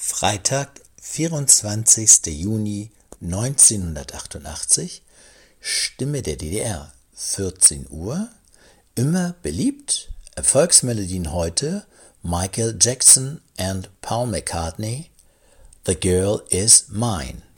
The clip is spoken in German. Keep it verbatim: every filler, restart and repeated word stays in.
Freitag, vierundzwanzigster Juni neunzehnhundertachtundachtzig, Stimme der D D R, vierzehn Uhr, immer beliebt, Erfolgsmelodien heute, Michael Jackson and Paul McCartney, The Girl Is Mine.